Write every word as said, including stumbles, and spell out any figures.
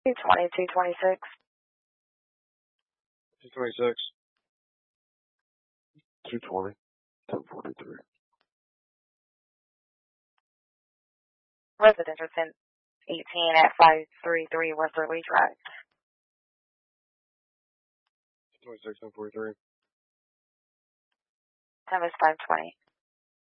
two twenty, two twenty-six. two twenty-six. two twenty, ten forty-three. Residential ten eighteen at five thirty-three Westerly Drive. two twenty-six, ten forty-three. Time is five twenty.